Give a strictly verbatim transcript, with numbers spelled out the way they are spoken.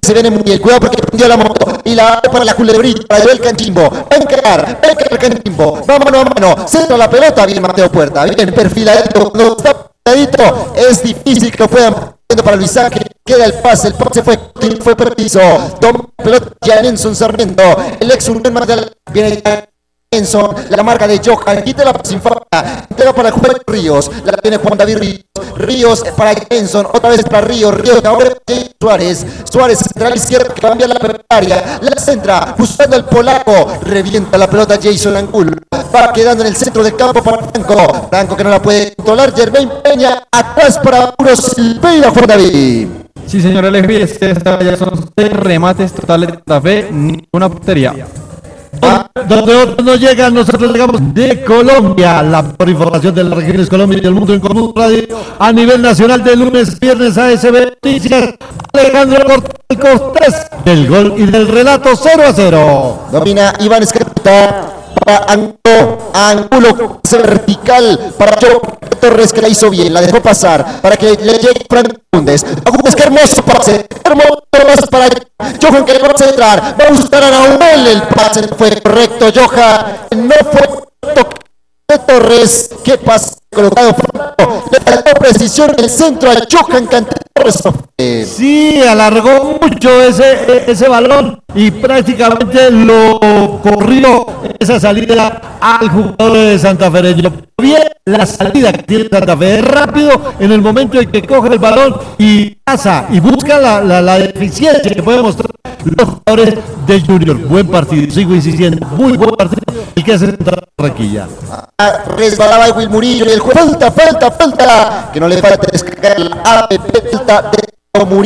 se viene muy bien, cuidado porque prendió la moto y la abre para la culebrita, para el Canchimbo, va a encarar, va a encarar el Canchimbo, va mano a mano, centra la pelota, bien Mateo Puerta, bien perfiladito, no está perfiladito, es difícil que lo puedan para Luis Ángel, queda el pase, el pase fue, fue preciso, toma la pelota ya Nelson Sarmiento, el ex Unión Magdalena, viene Nelson, la marca de Johan, quita la sin falta, entrega para Juan Ríos, la tiene Juan David Ríos, Ríos para Nelson, otra vez para Ríos, Ríos, ahora Suárez, Suárez central izquierda, cambia la prepararia, la centra, buscando al polaco, revienta la pelota Jason Angulo, va quedando en el centro del campo para Franco, Franco que no la puede controlar, Germain Peña, atrás para Puro Silveira, Juan David. Sí, señor Alejandro, esta ya son seis remates totales de Santa Fe, ninguna portería. Ah, donde otros no llegan, nosotros llegamos de Colombia. La mejor información de las regiones Colombia y del mundo en común radio a nivel nacional de lunes, viernes a S B Noticias. Alejandro Cortés del gol y del relato cero a cero. Domina Iván Escarpeta para Angulo, Angulo vertical para Torres que la hizo bien, la dejó pasar para que le llegue Frank Bundes. Bundes, qué hermoso pase, hermoso pase para Johan que le va a centrar, va a buscar a Nahuel, el pase fue correcto, Johan no fue toque de Torres, qué pase colocado, le faltó precisión en el centro a Johan Canté Torres. Sí, alargó mucho ese, ese balón y prácticamente lo corrió esa salida al jugador de Santa Fe. Bien, la salida que tiene Santa Fe es rápido en el momento en que coge el balón y pasa y busca la, la, la deficiencia que pueden mostrar los jugadores del Junior. Buen partido, sigo insistiendo, muy buen partido el que hace Santa Requilla. Ah, resbalaba Will Murillo y el juego falta, falta, falta, que no le falta descargar la A P P, falta de Murillo.